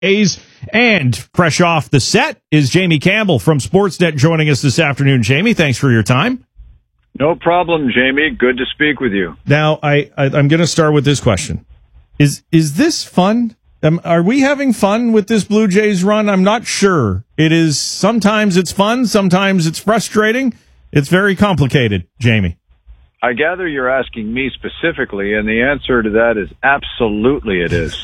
A's. And fresh off the set is Jamie Campbell from Sportsnet joining us this afternoon. Jamie, thanks for your time. No problem, Jamie. Good to speak with you. Now, I'm going to start with this question. Is this fun? Are we having fun with this Blue Jays run? I'm not sure. It is. Sometimes it's fun. Sometimes it's frustrating. It's very complicated, Jamie. I gather you're asking me specifically, and the answer to that is absolutely it is.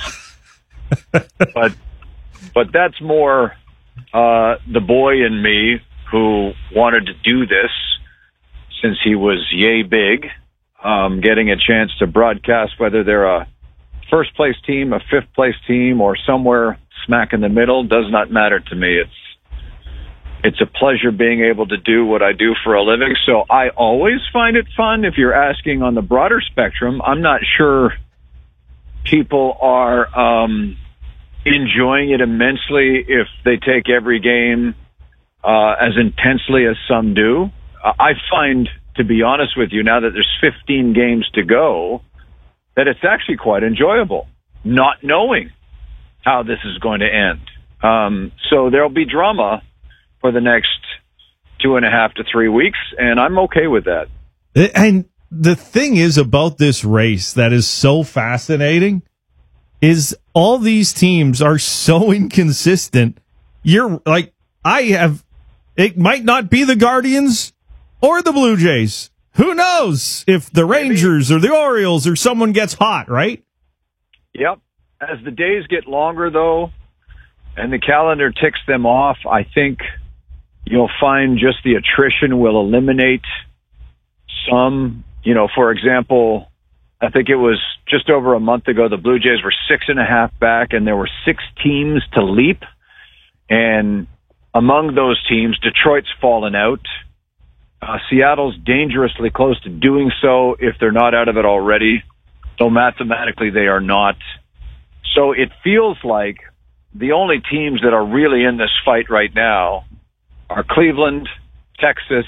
But that's more the boy in me who wanted to do this since he was yay big, getting a chance to broadcast, whether they're a first-place team, a fifth-place team, or somewhere smack in the middle, does not matter to me. It's a pleasure being able to do what I do for a living, so I always find it fun. If you're asking on the broader spectrum, I'm not sure people are enjoying it immensely if they take every game as intensely as some do. I find, to be honest with you, now that there's 15 games to go, that it's actually quite enjoyable, not knowing how this is going to end. So there'll be drama for the next 2.5 to 3 weeks, and I'm okay with that. And the thing is about this race that is so fascinating is all these teams are so inconsistent. It might not be the Guardians or the Blue Jays. Who knows if the Rangers or the Orioles or someone gets hot, right? Yep. As the days get longer, though, and the calendar ticks them off, I think you'll find just the attrition will eliminate some. For example, I think it was just over a month ago, the Blue Jays were 6.5 back, and there were 6 teams to leap. And among those teams, Detroit's fallen out. Seattle's dangerously close to doing so if they're not out of it already, though mathematically they are not. So it feels like the only teams that are really in this fight right now are Cleveland, Texas,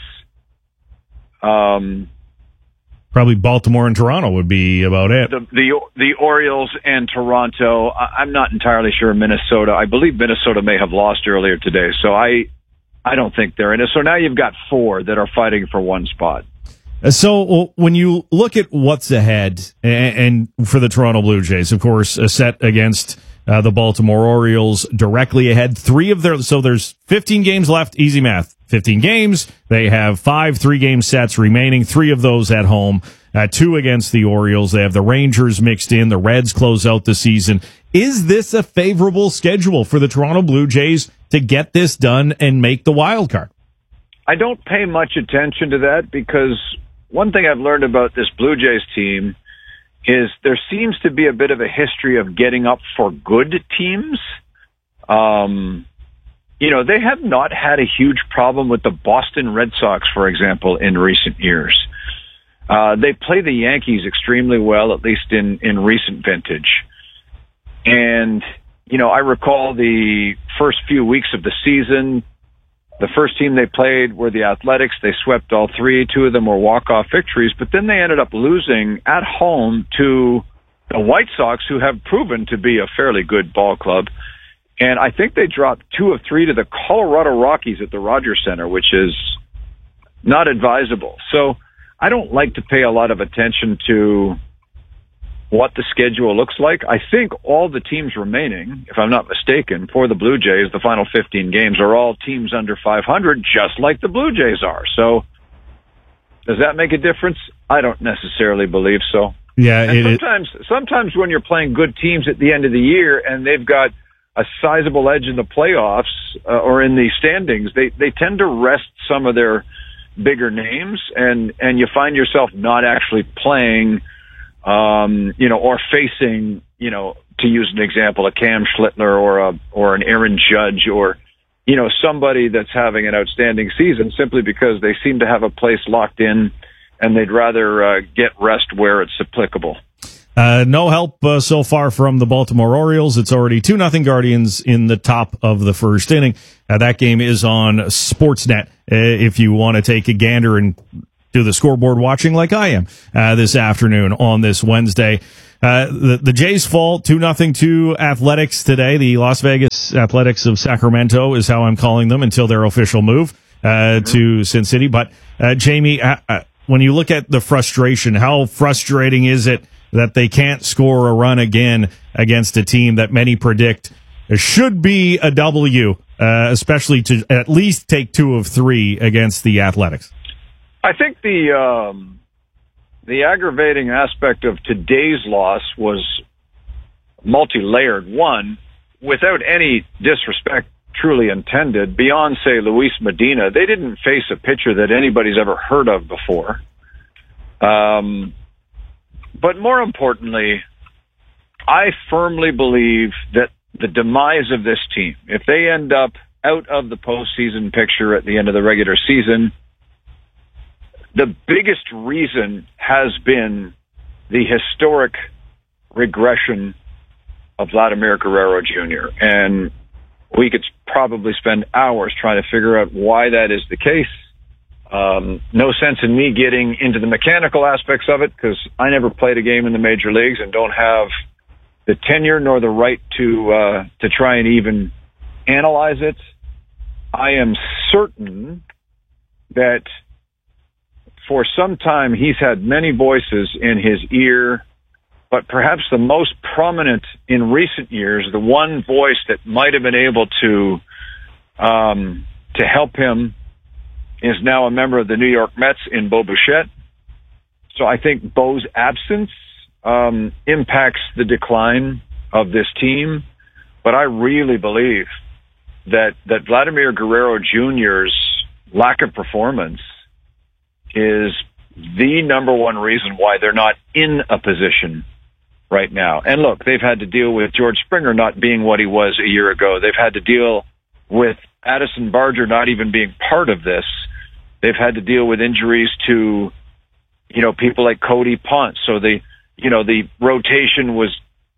probably Baltimore and Toronto would be about it. The Orioles and Toronto. I'm not entirely sure Minnesota. I believe Minnesota may have lost earlier today, so I don't think they're in it. So now you've got 4 that are fighting for one spot. So when you look at what's ahead, and for the Toronto Blue Jays, of course, a set against the Baltimore Orioles directly ahead. So there's 15 games left, easy math. 15 games. They have 5 3-game sets remaining, 3 of those at home, 2 against the Orioles. They have the Rangers mixed in. The Reds close out the season. Is this a favorable schedule for the Toronto Blue Jays to get this done and make the wild card? I don't pay much attention to that because one thing I've learned about this Blue Jays team is there seems to be a bit of a history of getting up for good teams. They have not had a huge problem with the Boston Red Sox, for example, in recent years. They play the Yankees extremely well, at least in recent vintage. And, I recall the first few weeks of the season, the first team they played were the Athletics. They swept all 3. 2 of them were walk-off victories, but then they ended up losing at home to the White Sox, who have proven to be a fairly good ball club. And I think they dropped 2 of 3 to the Colorado Rockies at the Rogers Center, which is not advisable. So I don't like to pay a lot of attention to what the schedule looks like. I think all the teams remaining, if I'm not mistaken, for the Blue Jays, the final 15 games are all teams under 500, just like the Blue Jays are. So does that make a difference? I don't necessarily believe so. Yeah, sometimes when you're playing good teams at the end of the year and they've got a sizable edge in the playoffs or in the standings, they tend to rest some of their bigger names, and you find yourself not actually playing, or facing, to use an example, a Cam Schlittler or an Aaron Judge or, somebody that's having an outstanding season simply because they seem to have a place locked in and they'd rather get rest where it's applicable. No help so far from the Baltimore Orioles. It's already 2-0 Guardians in the top of the first inning. That game is on Sportsnet if you want to take a gander and do the scoreboard watching like I am this afternoon on this Wednesday. The Jays fall 2-0 to Athletics today. The Las Vegas Athletics of Sacramento is how I'm calling them until their official move to Sin City. But Jamie, when you look at the frustration, how frustrating is it that they can't score a run again against a team that many predict should be a W, especially to at least take 2 of 3 against the Athletics? I think the aggravating aspect of today's loss was multi-layered. One, without any disrespect truly intended, beyond, say, Luis Medina, they didn't face a pitcher that anybody's ever heard of before. But more importantly, I firmly believe that the demise of this team, if they end up out of the postseason picture at the end of the regular season, the biggest reason has been the historic regression of Vladimir Guerrero Jr. And we could probably spend hours trying to figure out why that is the case. No sense in me getting into the mechanical aspects of it because I never played a game in the major leagues and don't have the tenure nor the right to try and even analyze it. I am certain that for some time he's had many voices in his ear, but perhaps the most prominent in recent years, the one voice that might have been able to help him, is now a member of the New York Mets in Bo Bichette. So I think Bo's absence impacts the decline of this team. But I really believe that Vladimir Guerrero Jr.'s lack of performance is the number one reason why they're not in a position right now. And look, they've had to deal with George Springer not being what he was a year ago. They've had to deal with Addison Barger not even being part of this. They've had to deal with injuries to, people like Cody Ponce. So the rotation was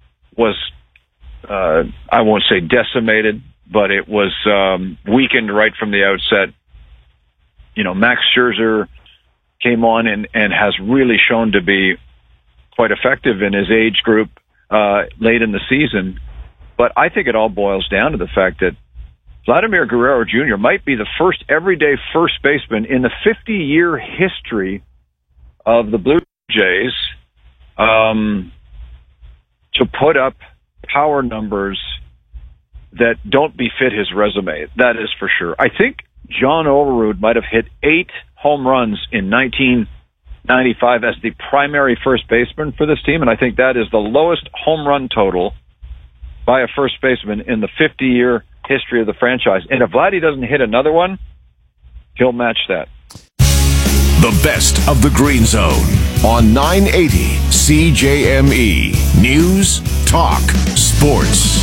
I won't say decimated, but it was weakened right from the outset. Max Scherzer came on and has really shown to be quite effective in his age group late in the season. But I think it all boils down to the fact that Vladimir Guerrero Jr. might be the first everyday first baseman in the 50-year history of the Blue Jays to put up power numbers that don't befit his resume. That is for sure. I think John Overwood might have hit 8 home runs in 1995 as the primary first baseman for this team, and I think that is the lowest home run total by a first baseman in the 50-year history of the franchise. And if Vladdy doesn't hit another one, he'll match that. The best of the Green Zone on 980 CJME. News, talk, sports.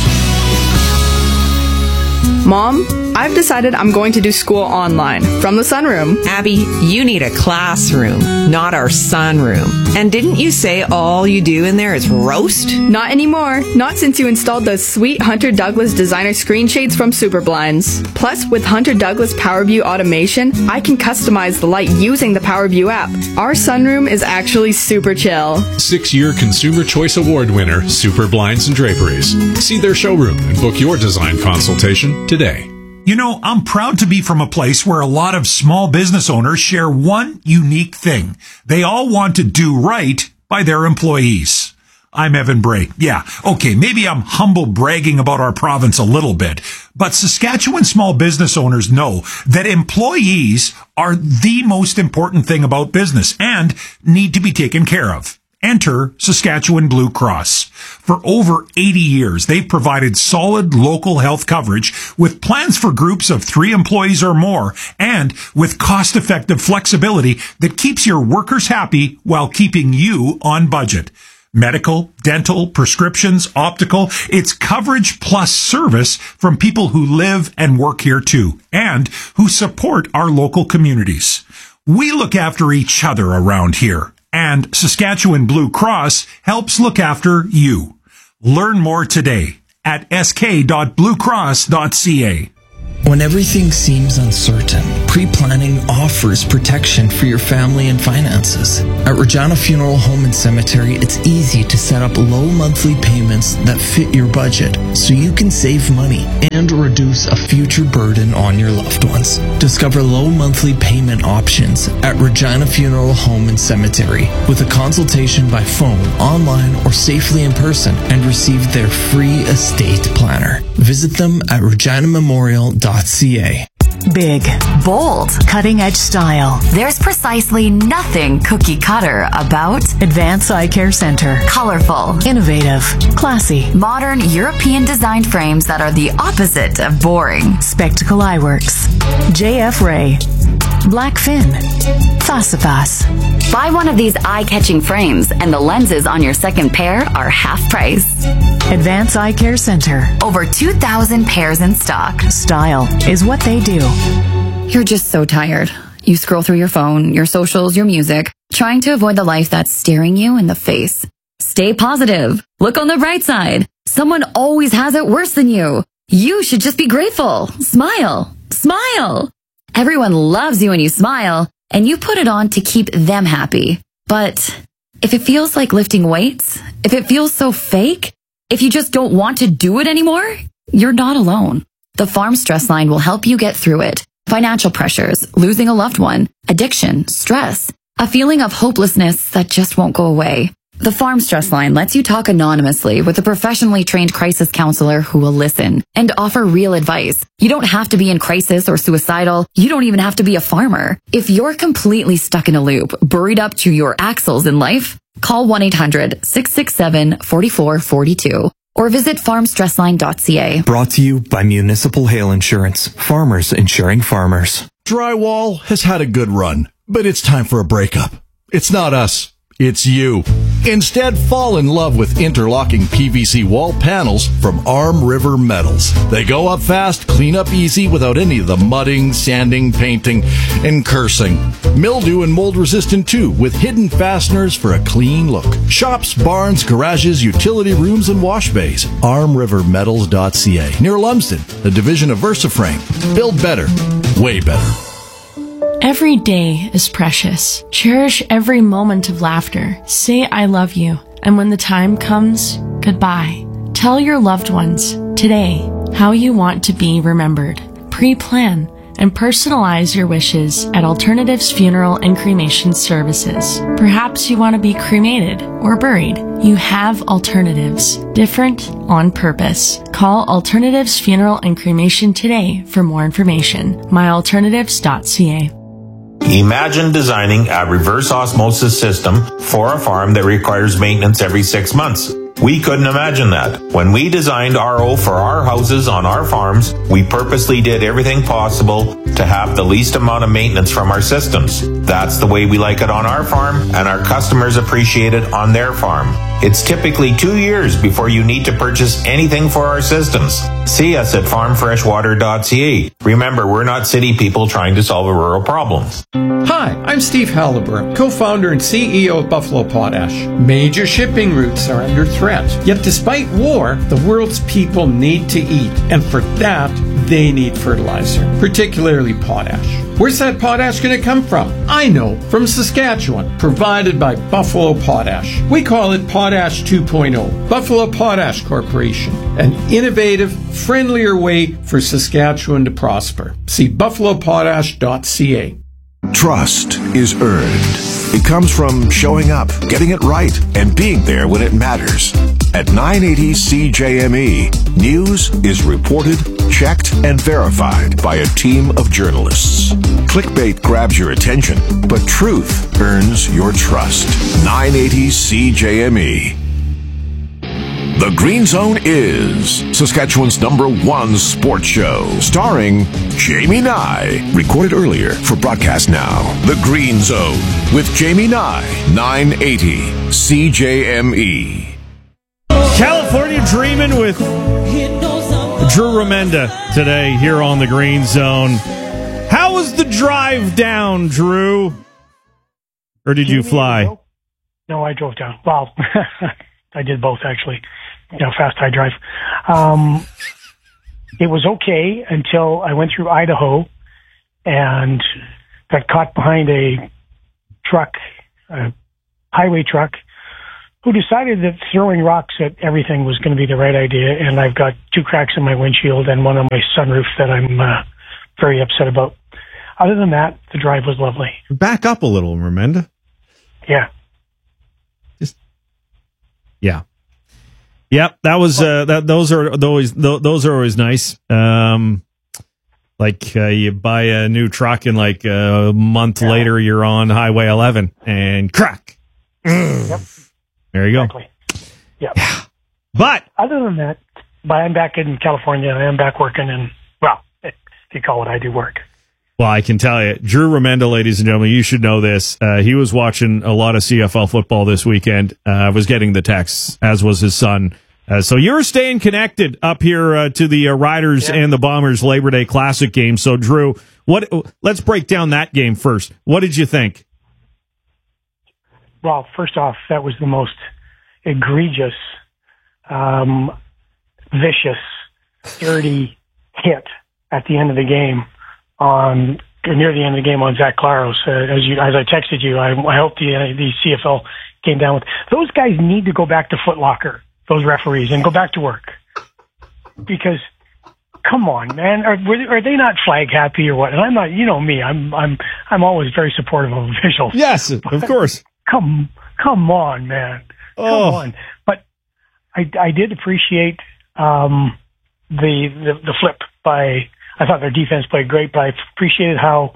Mom, I've decided I'm going to do school online from the sunroom. Abby, you need a classroom, not our sunroom. And didn't you say all you do in there is roast? Not anymore. Not since you installed those sweet Hunter Douglas designer screen shades from Superblinds. Plus, with Hunter Douglas PowerView automation, I can customize the light using the PowerView app. Our sunroom is actually super chill. 6-year Consumer Choice Award winner, Superblinds and Draperies. See their showroom and book your design consultation today. I'm proud to be from a place where a lot of small business owners share one unique thing. They all want to do right by their employees. I'm Evan Bray. Yeah, okay, maybe I'm humble bragging about our province a little bit, but Saskatchewan small business owners know that employees are the most important thing about business and need to be taken care of. Enter Saskatchewan Blue Cross. For over 80 years, they've provided solid local health coverage with plans for groups of 3 employees or more and with cost-effective flexibility that keeps your workers happy while keeping you on budget. Medical, dental, prescriptions, optical, it's coverage plus service from people who live and work here too and who support our local communities. We look after each other around here. And Saskatchewan Blue Cross helps look after you. Learn more today at sk.bluecross.ca. When everything seems uncertain, pre-planning offers protection for your family and finances. At Regina Funeral Home and Cemetery, it's easy to set up low monthly payments that fit your budget so you can save money and reduce a future burden on your loved ones. Discover low monthly payment options at Regina Funeral Home and Cemetery with a consultation by phone, online, or safely in person, and receive their free estate planner. Visit them at reginamemorial.ca. Big, bold, cutting-edge style. There's precisely nothing cookie-cutter about Advance Eye Care Center. Colorful, innovative, classy, modern European-designed frames that are the opposite of boring. Spectacle Eyeworks, JF Ray, Blackfin, Fasifas. Buy one of these eye-catching frames and the lenses on your second pair are half price. Advance Eye Care Center. Over 2,000 pairs in stock. Style is what they do. You're just so tired. You scroll through your phone, your socials, your music, trying to avoid the life that's staring you in the face. Stay positive. Look on the bright side. Someone always has it worse than you. You should just be grateful. Smile. Smile. Everyone loves you when you smile, and you put it on to keep them happy. But if it feels like lifting weights, if it feels so fake, if you just don't want to do it anymore, you're not alone. The Farm Stress Line will help you get through it. Financial pressures, losing a loved one, addiction, stress, a feeling of hopelessness that just won't go away. The Farm Stress Line lets you talk anonymously with a professionally trained crisis counselor who will listen and offer real advice. You don't have to be in crisis or suicidal. You don't even have to be a farmer. If you're completely stuck in a loop, buried up to your axles in life, call 1-800-667-4442 or visit farmstressline.ca. Brought to you by Municipal Hail Insurance. Farmers insuring farmers. Drywall has had a good run, but it's time for a breakup. It's not us. It's you. Instead, fall in love with interlocking PVC wall panels from Arm River Metals. They go up fast, clean up easy without any of the mudding, sanding, painting, and cursing. Mildew and mold resistant too, with hidden fasteners for a clean look. Shops, barns, garages, utility rooms, and wash bays. ArmRiverMetals.ca. Near Lumsden, a division of VersaFrame. Build better. Way better. Every day is precious. Cherish every moment of laughter. Say I love you. And when the time comes, goodbye. Tell your loved ones today how you want to be remembered. Pre-plan and personalize your wishes at Alternatives Funeral and Cremation Services. Perhaps you want to be cremated or buried. You have alternatives. Different on purpose. Call Alternatives Funeral and Cremation today for more information. myalternatives.ca. Imagine designing a reverse osmosis system for a farm that requires maintenance every 6 months. We couldn't imagine that. When we designed RO for our houses on our farms, we purposely did everything possible to have the least amount of maintenance from our systems. That's the way we like it on our farm, and our customers appreciate it on their farm. It's typically 2 years before you need to purchase anything for our systems. See us at farmfreshwater.ca. Remember, we're not city people trying to solve a rural problem. Hi, I'm Steve Halliburton, co-founder and CEO of Buffalo Potash. Major shipping routes are under threat. Yet despite war, the world's people need to eat. And for that, they need fertilizer, particularly potash. Where's that potash going to come from? I know, from Saskatchewan, provided by Buffalo Potash. We call it Potash 2.0. Buffalo Potash Corporation, an innovative, friendlier way for Saskatchewan to prosper. See buffalopotash.ca. Trust is earned. It comes from showing up, getting it right, and being there when it matters. At 980 CJME, news is reported, checked, and verified by a team of journalists. Clickbait grabs your attention, but truth earns your trust. 980 CJME. The Green Zone is Saskatchewan's #1 sports show, starring Jamie Nye. Recorded earlier for broadcast now. The Green Zone with Jamie Nye, 980 CJME. California Dreamin' with Drew Remenda today here on the Green Zone. How was the drive down, Drew? Or did you fly? No, I drove down. Well, I did both, actually. Fast, high drive. it was okay until I went through Idaho and got caught behind a truck, a highway truck, who decided that throwing rocks at everything was going to be the right idea. And I've got 2 cracks in my windshield and one on my sunroof that I'm very upset about. Other than that, the drive was lovely. Back up a little, Remenda. Yeah. Yeah. Yep, that was those are always nice. You buy a new truck and like a month later you're on Highway 11 and crack. Yep. There you go. Exactly. Yep. Yeah. But other than that, I'm back in California. I am back working, and well, if you call what I do work. Well, I can tell you, Drew Remenda, ladies and gentlemen, you should know this. He was watching a lot of CFL football this weekend. Was getting the texts, as was his son. So you're staying connected up here to the Riders and the Bombers Labor Day Classic game. So, Drew, let's break down that game first. What did you think? Well, first off, that was the most egregious, vicious, dirty hit at the end of the game near the end of the game on Zach Claros. As I texted you, I hope the CFL came down with those guys need to go back to Foot Locker, those referees, and go back to work. Because, come on, man, are they not flag happy or what? And I'm not, you know me, I'm always very supportive of officials. Yes, of course. Come on, man. Come on. But I did appreciate the flip by. I thought their defense played great, but I appreciated how,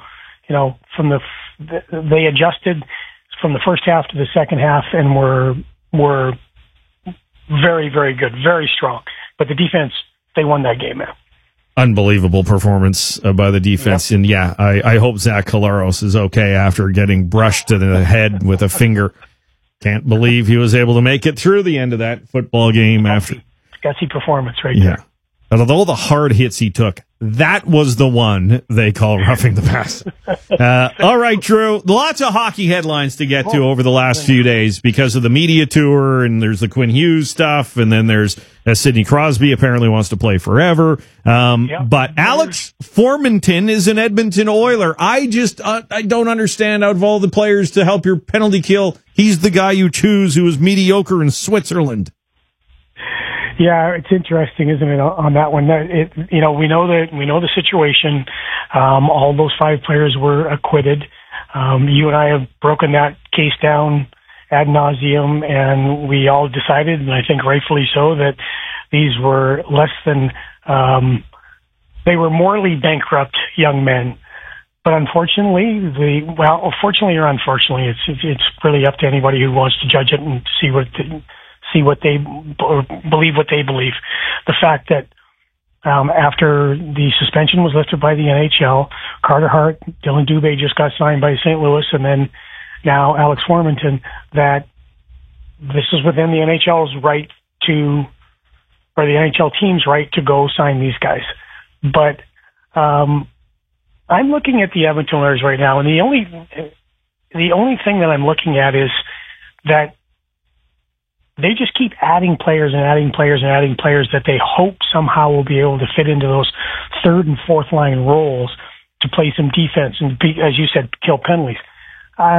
they adjusted from the first half to the second half and were very, very good, very strong. But the defense, they won that game, man. Unbelievable performance by the defense. Yep. And I hope Zach Claros is okay after getting brushed to the head with a finger. Can't believe he was able to make it through the end of that football game after. Gutsy performance right there. But although the hard hits he took, that was the one they call roughing the passer. All right, Drew. Lots of hockey headlines to get to over the last few days because of the media tour, and there's the Quinn Hughes stuff, and then there's Sidney Crosby apparently wants to play forever. But Alex Formenton is an Edmonton Oiler. I don't understand, out of all the players to help your penalty kill, he's the guy you choose who is mediocre in Switzerland. Yeah, it's interesting, isn't it, on that one? We know the situation. All those 5 players were acquitted. You and I have broken that case down ad nauseum, and we all decided, and I think rightfully so, that these were less than they were morally bankrupt young men. But unfortunately, fortunately or unfortunately, it's really up to anybody who wants to judge it and see what they believe. The fact that after the suspension was lifted by the NHL, Carter Hart, Dylan Dubé just got signed by St. Louis, and then now Alex Formenton, that this is within the NHL's right to, or the NHL team's right to go sign these guys. But I'm looking at the Edmonton Oilers right now, and the only thing that I'm looking at is that they just keep adding players that they hope somehow will be able to fit into those third and fourth line roles to play some defense and be, as you said, kill penalties. I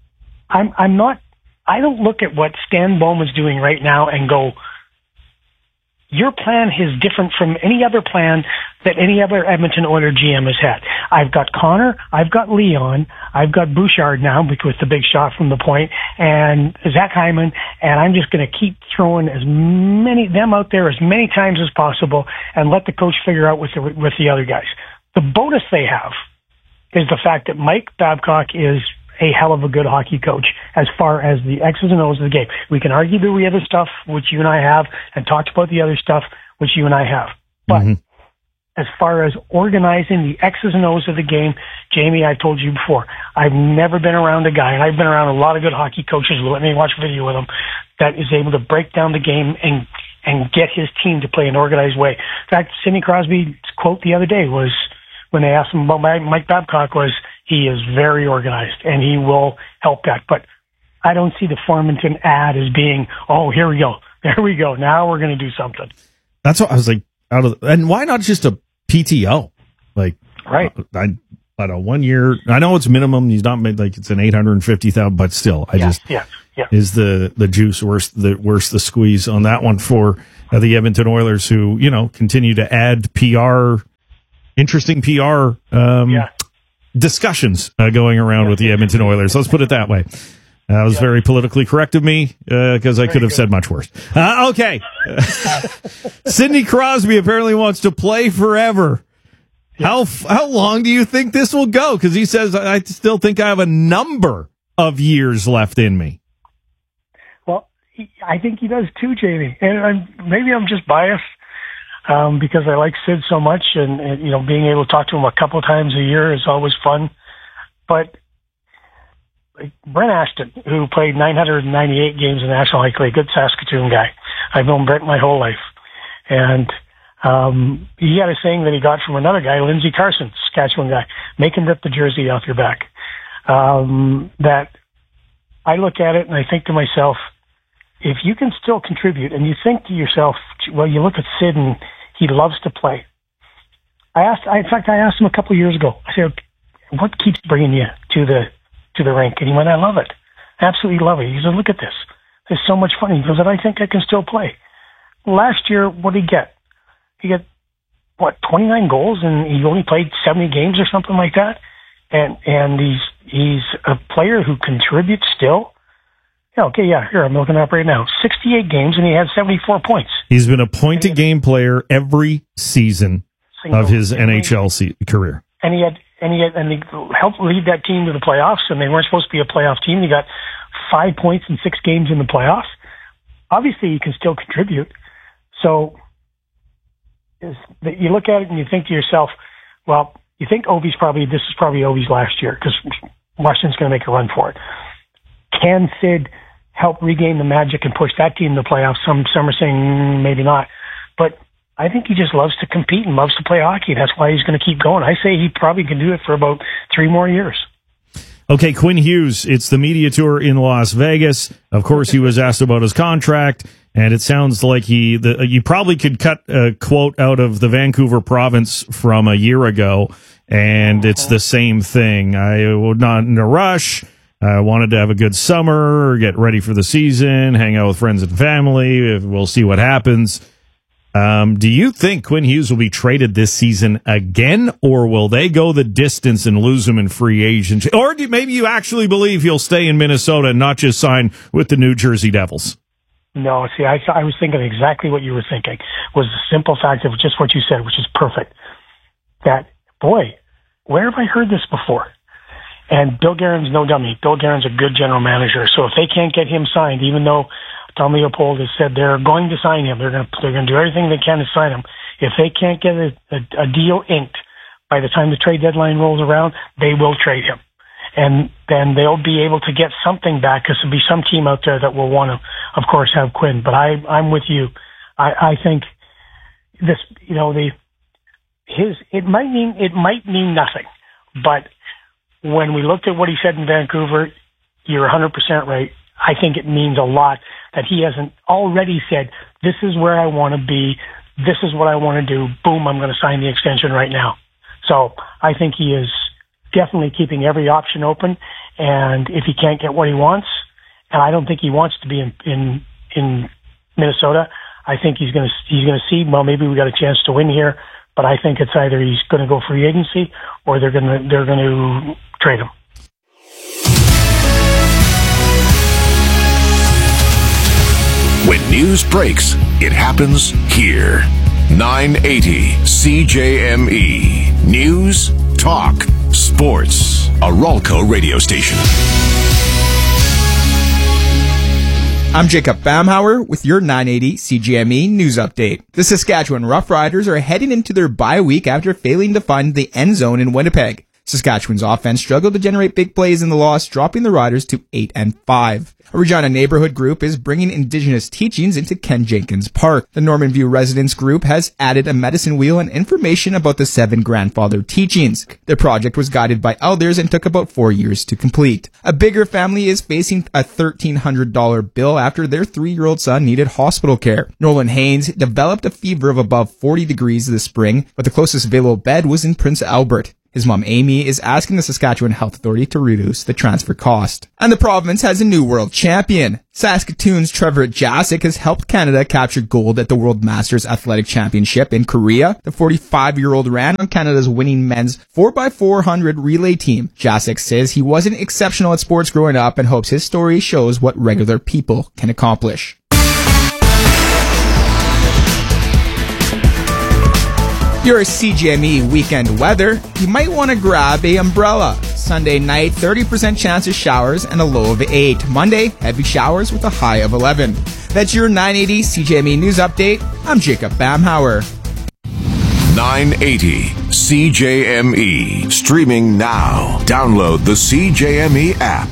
don't look at what Stan Bowman's doing right now and go, your plan is different from any other plan that any other Edmonton Oilers GM has had. I've got Connor, I've got Leon, I've got Bouchard now with the big shot from the point, and Zach Hyman, and I'm just going to keep throwing them out there as many times as possible and let the coach figure out with the other guys. The bonus they have is the fact that Mike Babcock is a hell of a good hockey coach as far as the X's and O's of the game. We can argue the other stuff, which you and I have, and talked about the other stuff, which you and I have. But as far as organizing the X's and O's of the game, Jamie, I've told you before, I've never been around a guy, and I've been around a lot of good hockey coaches, let me watch video with them, that is able to break down the game and get his team to play an organized way. In fact, Sidney Crosby's quote the other day was, when they asked him about Mike Babcock, was, he is very organized, and he will help that. But I don't see the Formenton ad as being, oh, here we go. There we go. Now we're going to do something. That's what I was like. and why not just a PTO? Like, right. I don't know, 1 year. I know it's minimum. He's not made like it's an $850,000, but still, is the juice worse the squeeze on that one for the Edmonton Oilers, who, continue to add interesting PR discussions going around with the Edmonton Oilers. Let's put it that way. That was very politically correct of me, because I could have said much worse. Okay. Sidney Crosby apparently wants to play forever. How long do you think this will go? Because he says, I still think I have a number of years left in me. Well, I think he does too, Jamie. And maybe I'm just biased because I like Sid so much, and being able to talk to him a couple times a year is always fun. But like Brent Ashton, who played 998 games in the National Hockey League, good Saskatoon guy. I've known Brent my whole life. And he had a saying that he got from another guy, Lindsey Carson, Saskatchewan guy, make him rip the jersey off your back. That I look at it and I think to myself, if you can still contribute, and you think to yourself, well, you look at Sid and he loves to play. I asked him a couple of years ago, I said, what keeps bringing you to the rink? And he went, I love it. Absolutely love it. He said, look at this. It's so much fun. He goes, and I think I can still play. Last year, what did he get? He got, 29 goals, and he only played 70 games or something like that. And he's a player who contributes still. Here, I'm looking up right now. 68 games, and he had 74 points. He's been a point-a-game player every season of his NHL career. And he helped lead that team to the playoffs, and they weren't supposed to be a playoff team. He got 5 points in 6 games in the playoffs. Obviously, he can still contribute. So you look at it and you think to yourself, well, you think this is probably Ovi's last year because Washington's going to make a run for it. Can Sid help regain the magic and push that team to the playoffs? Some are saying maybe not. But I think he just loves to compete and loves to play hockey. That's why he's going to keep going. I say he probably can do it for about 3 more years. Okay, Quinn Hughes, it's the media tour in Las Vegas. Of course, he was asked about his contract, and it sounds like you probably could cut a quote out of the Vancouver Province from a year ago, and it's the same thing. I was not in a rush. I wanted to have a good summer, get ready for the season, hang out with friends and family. We'll see what happens. Do you think Quinn Hughes will be traded this season again, or will they go the distance and lose him in free agency? Or maybe you actually believe he'll stay in Minnesota and not just sign with the New Jersey Devils? No, see, I was thinking exactly what you were thinking, was the simple fact of just what you said, which is perfect. That, boy, where have I heard this before? And Bill Guerin's no dummy. Bill Guerin's a good general manager. So if they can't get him signed, even though Tom Leopold has said they're going to sign him, they're going to do everything they can to sign him. If they can't get a deal inked by the time the trade deadline rolls around, they will trade him. And then they'll be able to get something back, because there'll be some team out there that will want to, of course, have Quinn. But I'm with you. I think this, it might mean nothing, but when we looked at what he said in Vancouver, you're 100% right. I think it means a lot that he hasn't already said, this is where I want to be, this is what I want to do, boom, I'm going to sign the extension right now. So I think he is definitely keeping every option open, and if he can't get what he wants, and I don't think he wants to be in Minnesota, I think he's going to see, well, maybe we got a chance to win here, but I think it's either he's going to go free agency or they're going to trade him. When news breaks, it happens here. 980 CJME. News, talk, sports. A Ralco radio station. I'm Jacob Bamhauer with your 980 CGME news update. The Saskatchewan Roughriders are heading into their bye week after failing to find the end zone in Winnipeg. Saskatchewan's offense struggled to generate big plays in the loss, dropping the Riders to 8-5. A Regina neighborhood group is bringing Indigenous teachings into Ken Jenkins Park. The Norman View Residents Group has added a medicine wheel and information about the 7 grandfather teachings. The project was guided by elders and took about 4 years to complete. A bigger family is facing a $1,300 bill after their 3-year-old son needed hospital care. Nolan Haynes developed a fever of above 40 degrees this spring, but the closest available bed was in Prince Albert. His mom, Amy, is asking the Saskatchewan Health Authority to reduce the transfer cost. And the province has a new world champion. Saskatoon's Trevor Jasic has helped Canada capture gold at the World Masters Athletic Championship in Korea. The 45-year-old ran on Canada's winning men's 4x400 relay team. Jasic says he wasn't exceptional at sports growing up and hopes his story shows what regular people can accomplish. Your CJME weekend weather, you might want to grab a umbrella. Sunday night, 30% chance of showers and a low of 8. Monday, heavy showers with a high of 11. That's your 980 CJME News Update. I'm Jacob Bamhauer. 980 CJME. Streaming now. Download the CJME app.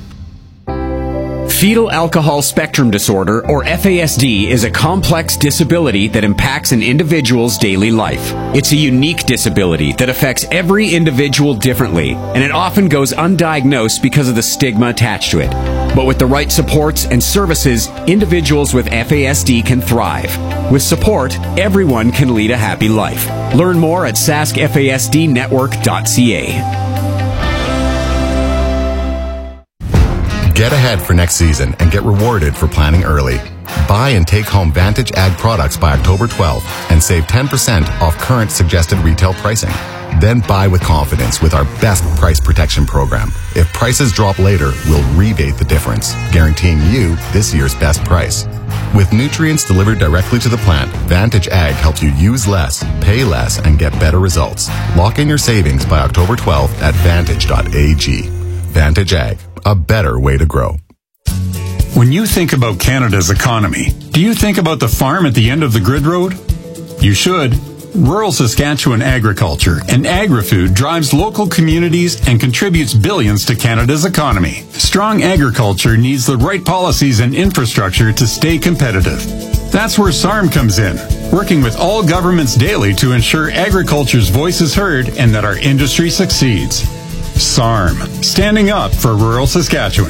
Fetal alcohol spectrum disorder, or FASD, is a complex disability that impacts an individual's daily life. It's a unique disability that affects every individual differently, and it often goes undiagnosed because of the stigma attached to it. But with the right supports and services, individuals with FASD can thrive. With support, everyone can lead a happy life. Learn more at saskfasdnetwork.ca. Get ahead for next season and get rewarded for planning early. Buy and take home Vantage Ag products by October 12th and save 10% off current suggested retail pricing. Then buy with confidence with our best price protection program. If prices drop later, we'll rebate the difference, guaranteeing you this year's best price. With nutrients delivered directly to the plant, Vantage Ag helps you use less, pay less, and get better results. Lock in your savings by October 12th at vantage.ag. Vantage Ag, a better way to grow. When you think about Canada's economy, do you think about the farm at the end of the grid road? You should. Rural Saskatchewan agriculture and agri-food drives local communities and contributes billions to Canada's economy. Strong agriculture needs the right policies and infrastructure to stay competitive. That's where SARM comes in, working with all governments daily to ensure agriculture's voice is heard and that our industry succeeds. SARM, standing up for rural Saskatchewan.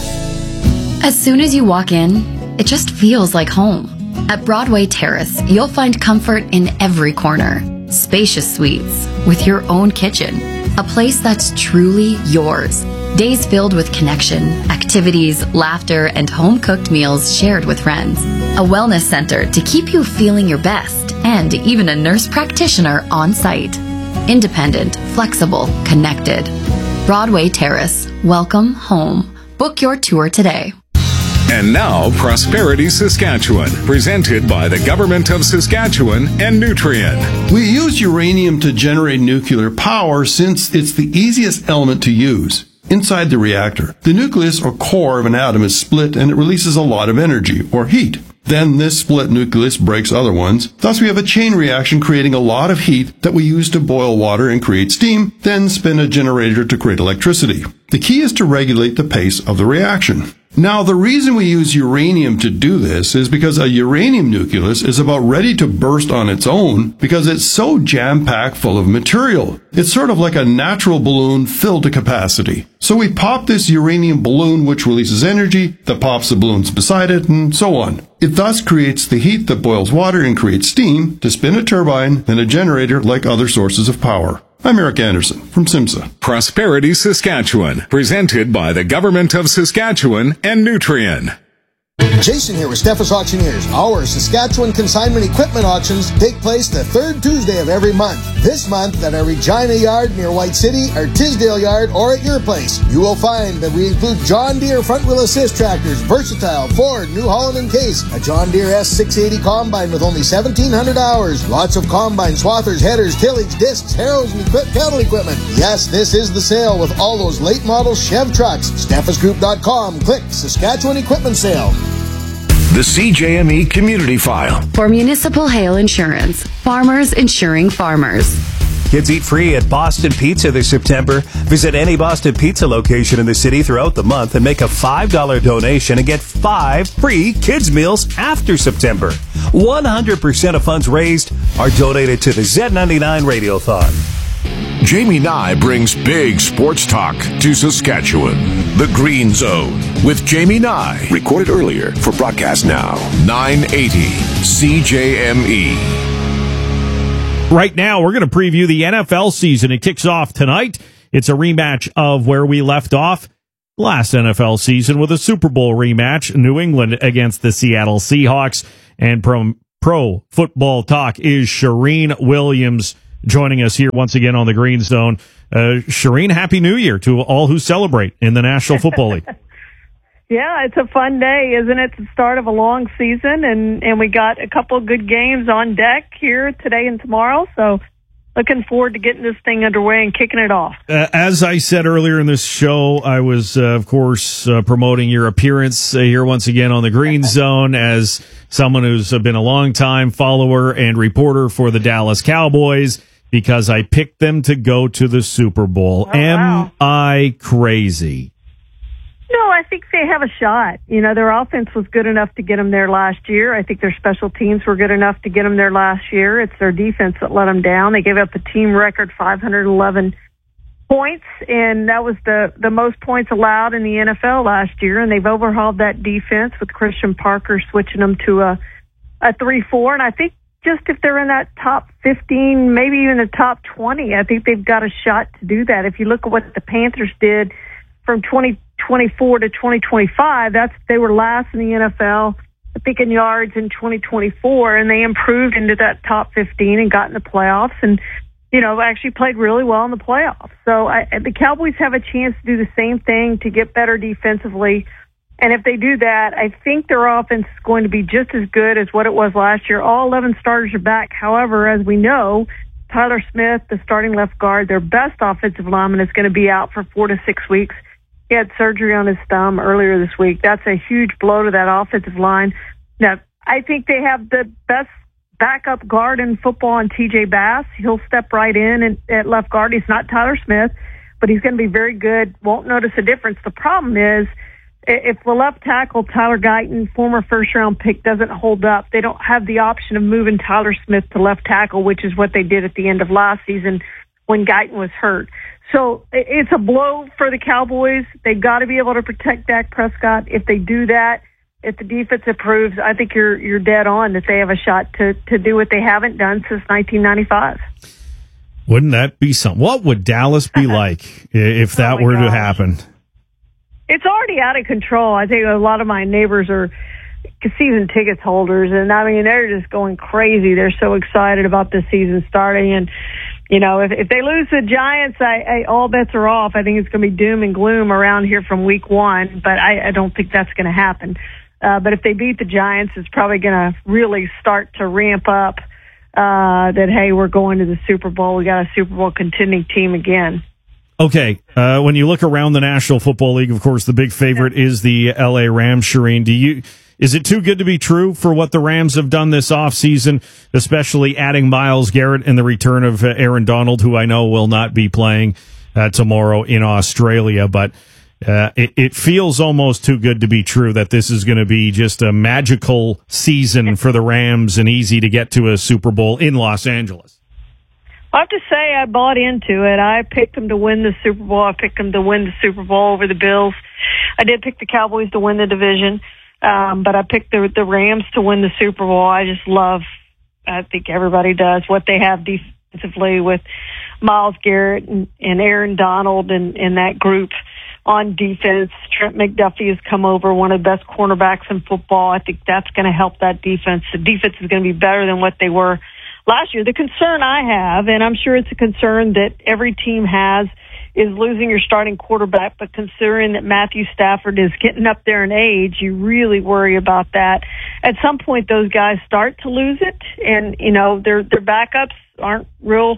As soon as you walk in, it just feels like home. At Broadway Terrace, you'll find comfort in every corner. Spacious suites with your own kitchen. A place that's truly yours. Days filled with connection, activities, laughter, and home-cooked meals shared with friends. A wellness center to keep you feeling your best, and even a nurse practitioner on site. Independent, flexible, connected. Broadway Terrace. Welcome home. Book your tour today. And now, Prosperity Saskatchewan, presented by the Government of Saskatchewan and Nutrien. We use uranium to generate nuclear power since it's the easiest element to use. Inside the reactor, the nucleus or core of an atom is split and it releases a lot of energy, or heat. Then this split nucleus breaks other ones. Thus we have a chain reaction creating a lot of heat that we use to boil water and create steam, then spin a generator to create electricity. The key is to regulate the pace of the reaction. Now, the reason we use uranium to do this is because a uranium nucleus is about ready to burst on its own because it's so jam-packed full of material. It's sort of like a natural balloon filled to capacity. So we pop this uranium balloon which releases energy that pops the balloons beside it and so on. It thus creates the heat that boils water and creates steam to spin a turbine and a generator like other sources of power. I'm Eric Anderson from SIMSA. Prosperity Saskatchewan, presented by the Government of Saskatchewan and Nutrien. Jason here with Steffes Auctioneers. Our Saskatchewan consignment equipment auctions take place the third Tuesday of every month. This month at our Regina Yard near White City, our Tisdale Yard, or at your place. You will find that we include John Deere front wheel assist tractors, Versatile, Ford, New Holland and Case, a John Deere S680 combine with only 1,700 hours, lots of combine, swathers, headers, tillage, discs, harrows, and cattle equipment. Yes, this is the sale with all those late model Chev trucks. SteffesGroup.com. Click Saskatchewan Equipment Sale. The CJME Community File. For Municipal Hail Insurance, farmers insuring farmers. Kids eat free at Boston Pizza this September. Visit any Boston Pizza location in the city throughout the month and make a $5 donation and get 5 free kids meals after September. 100% of funds raised are donated to the Z99 Radiothon. Jamie Nye brings big sports talk to Saskatchewan. The Green Zone with Jamie Nye. Recorded earlier for broadcast now. 980 CJME. Right now, we're going to preview the NFL season. It kicks off tonight. It's a rematch of where we left off last NFL season with a Super Bowl rematch. New England against the Seattle Seahawks. And from Pro Football Talk is Shireen Williams joining us here once again on the Green Zone. Shireen, Happy New Year to all who celebrate in the National Football League. Yeah, it's a fun day, isn't it? The start of a long season, and we got a couple of good games on deck here today and tomorrow, so looking forward to getting this thing underway and kicking it off. As I said earlier in this show, I was, of course, promoting your appearance here once again on the Green Zone as someone who's been a long-time follower and reporter for the Dallas Cowboys, because I picked them to go to the Super Bowl. Oh, Am I crazy? No, I think they have a shot. You know, their offense was good enough to get them there last year. I think their special teams were good enough to get them there last year. It's their defense that let them down. They gave up a team record 511 points, and that was the most points allowed in the NFL last year, and they've overhauled that defense with Christian Parker switching them to a 3-4, and I think just if they're in that top 15, maybe even the top 20, I think they've got a shot to do that. If you look at what the Panthers did from 2024 to 2025, they were last in the NFL, I think, in yards in 2024, and they improved into that top 15 and got in the playoffs and, you know, actually played really well in the playoffs. So the Cowboys have a chance to do the same thing, to get better defensively. And if they do that, I think their offense is going to be just as good as what it was last year. All 11 starters are back. However, as we know, Tyler Smith, the starting left guard, their best offensive lineman, is going to be out for 4 to 6 weeks. He had surgery on his thumb earlier this week. That's a huge blow to that offensive line. Now, I think they have the best backup guard in football in TJ Bass. He'll step right in at left guard. He's not Tyler Smith, but he's going to be very good. Won't notice a difference. The problem is, if the left tackle, Tyler Guyton, former first-round pick, doesn't hold up, they don't have the option of moving Tyler Smith to left tackle, which is what they did at the end of last season when Guyton was hurt. So it's a blow for the Cowboys. They've got to be able to protect Dak Prescott. If they do that, if the defense improves, I think you're dead on that they have a shot to do what they haven't done since 1995. Wouldn't that be something? What would Dallas be like if that were to happen? It's already out of control. I think a lot of my neighbors are season tickets holders, and I mean, they're just going crazy. They're so excited about the season starting, and you know, if they lose the Giants, all bets are off. I think it's going to be doom and gloom around here from week 1, but I don't think that's going to happen. But if they beat the Giants, it's probably going to really start to ramp up that, hey, we're going to the Super Bowl. We got a Super Bowl contending team again. Okay, when you look around the National Football League, of course, the big favorite is the LA Rams. Shireen, is it too good to be true for what the Rams have done this offseason, especially adding Myles Garrett and the return of Aaron Donald, who I know will not be playing tomorrow in Australia, but it feels almost too good to be true that this is going to be just a magical season for the Rams and easy to get to a Super Bowl in Los Angeles. I have to say I bought into it. I picked them to win the Super Bowl. I picked them to win the Super Bowl over the Bills. I did pick the Cowboys to win the division, but I picked the Rams to win the Super Bowl. I just love, I think everybody does, what they have defensively with Myles Garrett and Aaron Donald and that group on defense. Trent McDuffie has come over, one of the best cornerbacks in football. I think that's going to help that defense. The defense is going to be better than what they were last year. The concern I have, and I'm sure it's a concern that every team has, is losing your starting quarterback, but considering that Matthew Stafford is getting up there in age, you really worry about that. At some point, those guys start to lose it, and, you know, their backups aren't real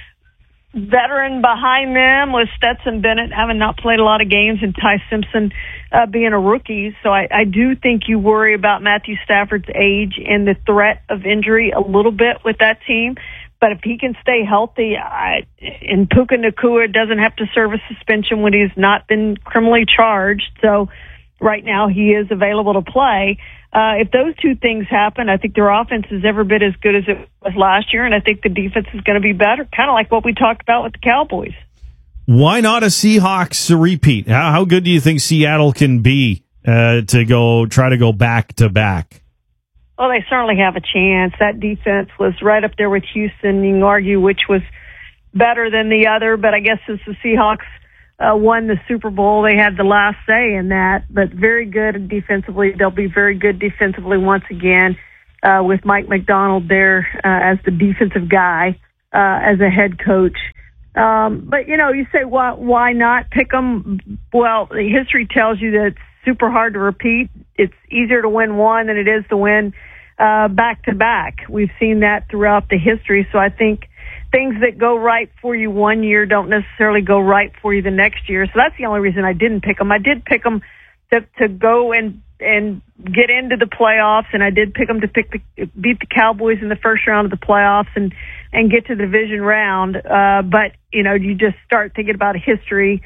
veteran behind them, with Stetson Bennett having not played a lot of games and Ty Simpson being a rookie. So I do think you worry about Matthew Stafford's age and the threat of injury a little bit with that team. But if he can stay healthy, and Puka Nacua doesn't have to serve a suspension when he's not been criminally charged, so right now he is available to play. If those two things happen, I think their offense is every bit as good as it was last year, and I think the defense is going to be better, kind of like what we talked about with the Cowboys. Why not a Seahawks repeat? How good do you think Seattle can be to try to go back to back? Well, they certainly have a chance. That defense was right up there with Houston. You can argue which was better than the other, but I guess since the Seahawks won the Super Bowl, they had the last say in that. But very good defensively. They'll be very good defensively once again with Mike McDonald there as the defensive guy, as a head coach. But, you say, why not pick them? Well, the history tells you that it's super hard to repeat. It's easier to win one than it is to win back-to-back. We've seen that throughout the history. So I think things that go right for you one year don't necessarily go right for you the next year. So that's the only reason I didn't pick them. I did pick them to go and get into the playoffs, and I did pick them to beat the Cowboys in the first round of the playoffs and get to the division round. But, you just start thinking about history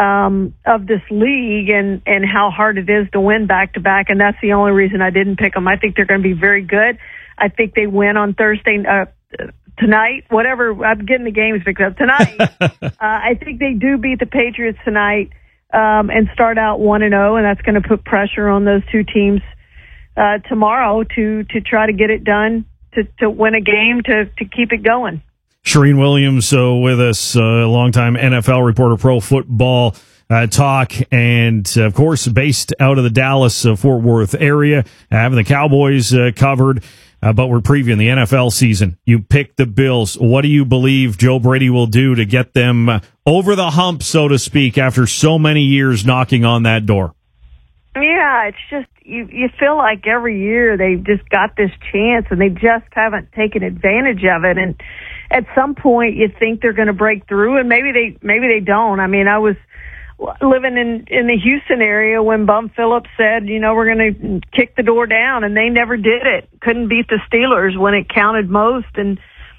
of this league and how hard it is to win back-to-back, and that's the only reason I didn't pick them. I think they're going to be very good. I think they win on Thursday tonight, whatever. I'm getting the games mixed up tonight. I think they do beat the Patriots tonight and start out 1-0, and that's going to put pressure on those two teams tomorrow to try to get it done, to win a game, to keep it going. Charean Williams with us, longtime NFL reporter, Pro Football Talk, and of course based out of the Dallas-Fort Worth area, having the Cowboys covered. But we're previewing the NFL season. You pick the Bills. What do you believe Joe Brady will do to get them over the hump, so to speak, after so many years knocking on that door? Yeah, it's just you feel like every year they've just got this chance and they just haven't taken advantage of it. And at some point, you think they're going to break through, and maybe they don't. I mean, I was living in the Houston area when Bum Phillips said, we're going to kick the door down, and they never did it. Couldn't beat the Steelers when it counted most, and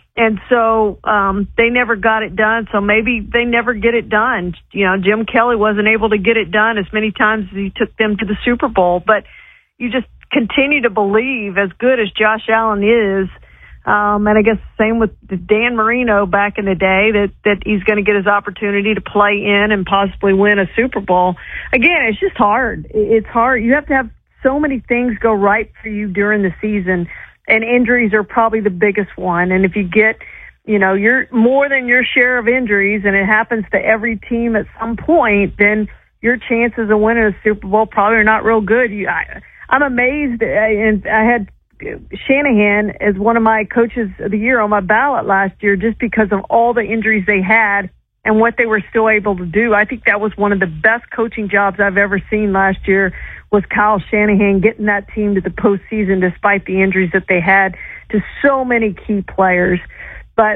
so they never got it done. So maybe they never get it done. Jim Kelly wasn't able to get it done as many times as he took them to the Super Bowl, but you just continue to believe, as good as Josh Allen is, and I guess the same with Dan Marino back in the day, that he's going to get his opportunity to play in and possibly win a Super Bowl. Again, it's just hard. It's hard. You have to have so many things go right for you during the season, and injuries are probably the biggest one. And if you get, you're more than your share of injuries, and it happens to every team at some point, then your chances of winning a Super Bowl probably are not real good. I'm amazed, and I had Shanahan as one of my coaches of the year on my ballot last year just because of all the injuries they had and what they were still able to do. I think that was one of the best coaching jobs I've ever seen last year, was Kyle Shanahan getting that team to the postseason despite the injuries that they had to so many key players. But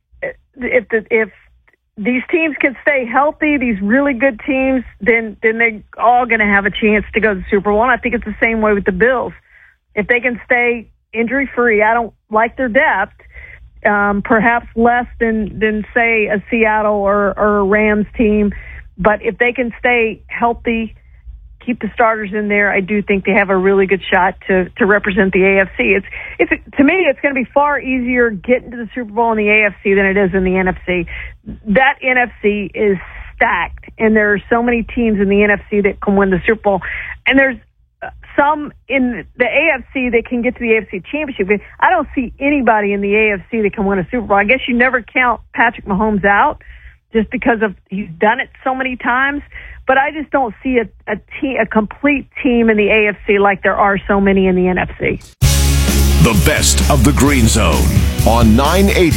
if these teams can stay healthy, these really good teams, then they're all going to have a chance to go to the Super Bowl. And I think it's the same way with the Bills. If they can stay injury-free, I don't like their depth, perhaps less than say, a Seattle or a Rams team. But if they can stay healthy, keep the starters in there, I do think they have a really good shot to represent the AFC. To me, it's going to be far easier getting to the Super Bowl in the AFC than it is in the NFC. That NFC is stacked, and there are so many teams in the NFC that can win the Super Bowl. And there's some in the AFC that can get to the AFC Championship. I don't see anybody in the AFC that can win a Super Bowl. I guess you never count Patrick Mahomes out just because of he's done it so many times. But I just don't see a complete team in the AFC like there are so many in the NFC. The best of the Green Zone on 980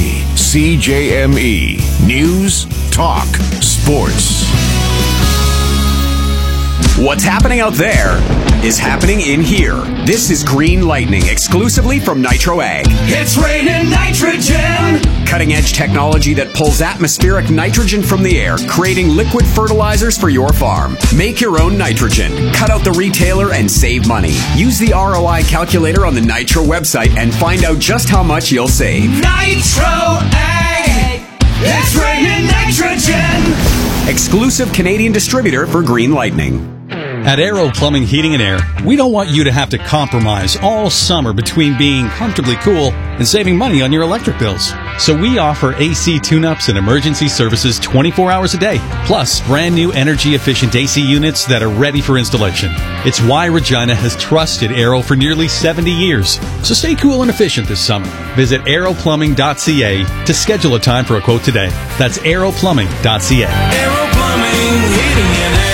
CJME. News, Talk, Sports. What's happening out there is happening in here. This is Green Lightning, exclusively from Nitro Ag. It's raining nitrogen! Cutting-edge technology that pulls atmospheric nitrogen from the air, creating liquid fertilizers for your farm. Make your own nitrogen. Cut out the retailer and save money. Use the ROI calculator on the Nitro website and find out just how much you'll save. Nitro Ag! It's raining nitrogen! Exclusive Canadian distributor for Green Lightning. At Aero Plumbing, Heating and Air, we don't want you to have to compromise all summer between being comfortably cool and saving money on your electric bills. So we offer AC tune-ups and emergency services 24 hours a day, plus brand new energy-efficient AC units that are ready for installation. It's why Regina has trusted Aero for nearly 70 years. So stay cool and efficient this summer. Visit aeroplumbing.ca to schedule a time for a quote today. That's aeroplumbing.ca. Aero Plumbing, Heating and Air.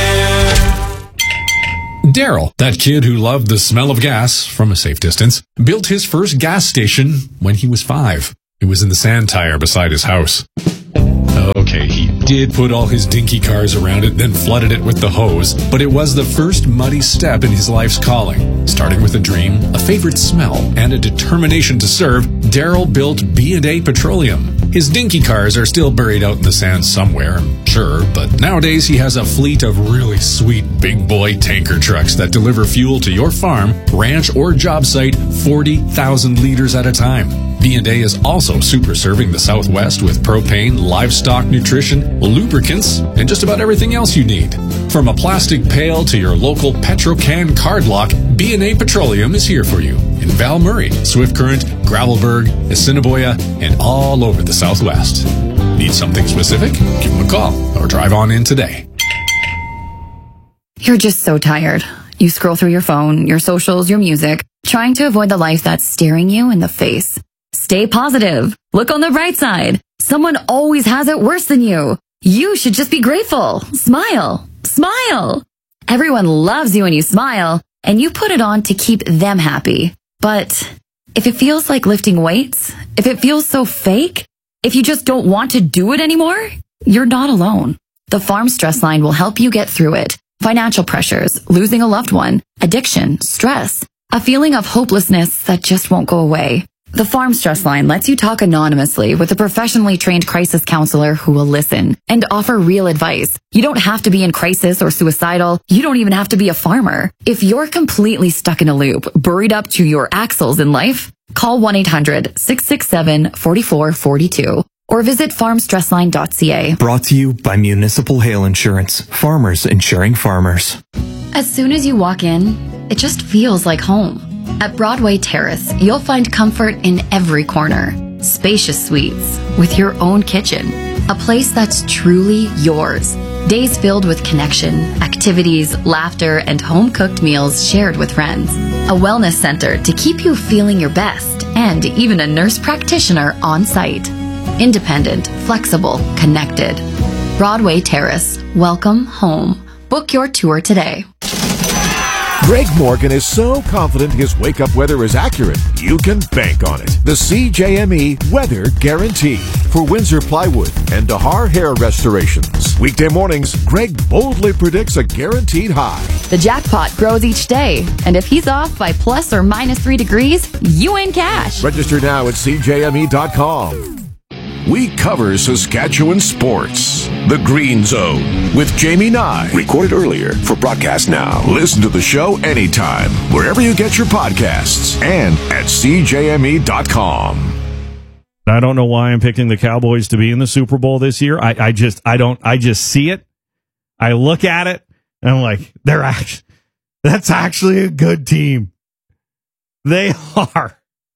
Daryl, that kid who loved the smell of gas from a safe distance, built his first gas station when he was 5. It was in the sand tire beside his house. Okay, he did put all his dinky cars around it, then flooded it with the hose, but it was the first muddy step in his life's calling. Starting with a dream, a favorite smell, and a determination to serve, Daryl built B&A Petroleum. His dinky cars are still buried out in the sand somewhere, I'm sure, but nowadays he has a fleet of really sweet big boy tanker trucks that deliver fuel to your farm, ranch, or job site 40,000 liters at a time. B&A is also super serving the Southwest with propane, livestock nutrition, lubricants, and just about everything else you need. From a plastic pail to your local Petrocan card lock, B&A Petroleum is here for you in Val Murray, Swift Current, Gravelburg, Assiniboia, and all over the Southwest. Need something specific? Give them a call or drive on in today. You're just so tired. You scroll through your phone, your socials, your music, trying to avoid the life that's staring you in the face. Stay positive. Look on the bright side. Someone always has it worse than you. You should just be grateful. Smile. Smile. Everyone loves you when you smile, and you put it on to keep them happy. But if it feels like lifting weights, if it feels so fake, if you just don't want to do it anymore, you're not alone. The Farm Stress Line will help you get through it. Financial pressures, losing a loved one, addiction, stress, a feeling of hopelessness that just won't go away. The Farm Stress Line lets you talk anonymously with a professionally trained crisis counselor who will listen and offer real advice. You don't have to be in crisis or suicidal. You don't even have to be a farmer. If you're completely stuck in a loop, buried up to your axles in life, call 1-800-667-4442 or visit farmstressline.ca. Brought to you by Municipal Hail Insurance. Farmers insuring farmers. As soon as you walk in, it just feels like home. At Broadway Terrace, you'll find comfort in every corner. Spacious suites with your own kitchen. A place that's truly yours. Days filled with connection, activities, laughter, and home-cooked meals shared with friends. A wellness center to keep you feeling your best, and even a nurse practitioner on site. Independent, flexible, connected. Broadway Terrace. Welcome home. Book your tour today. Greg Morgan is so confident his wake-up weather is accurate, you can bank on it. The CJME Weather Guarantee for Windsor Plywood and Dahar Hair Restorations. Weekday mornings, Greg boldly predicts a guaranteed high. The jackpot grows each day, and if he's off by plus or minus 3 degrees, you win cash. Register now at CJME.com. We cover Saskatchewan sports. The Green Zone with Jamie Nye. Recorded earlier for broadcast now. Listen to the show anytime, wherever you get your podcasts and at CJME.com. I don't know why I'm picking the Cowboys to be in the Super Bowl this year. I just see it. I look at it and I'm like, that's actually a good team. They are.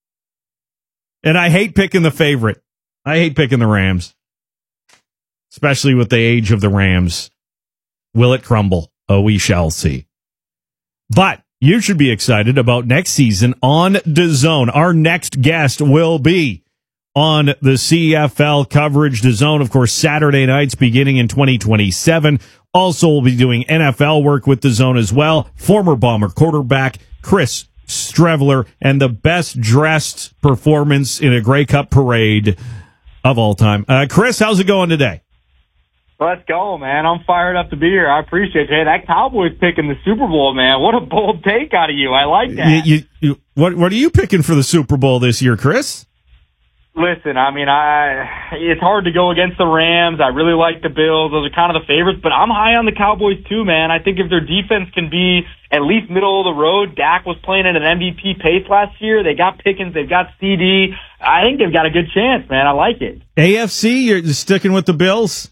And I hate picking the favorite. I hate picking the Rams, especially with the age of the Rams. Will it crumble? Oh, we shall see. But you should be excited about next season on DAZN. Our next guest will be on the CFL coverage. DAZN, of course, Saturday nights beginning in 2027. Also, we'll be doing NFL work with DAZN as well. Former Bomber quarterback Chris Streveler, and the best dressed performance in a Grey Cup parade of all time. Chris, how's it going today? Let's go, man. I'm fired up to be here. I appreciate it. Hey, that Cowboys pick in the Super Bowl, man. What a bold take out of you. I like that. What are you picking for the Super Bowl this year, Chris? Listen, I mean, it's hard to go against the Rams. I really like the Bills. Those are kind of the favorites, but I'm high on the Cowboys too, man. I think if their defense can be at least middle of the road, Dak was playing at an MVP pace last year. They got Pickens, they've got CD. I think they've got a good chance, man. I like it. AFC, you're sticking with the Bills?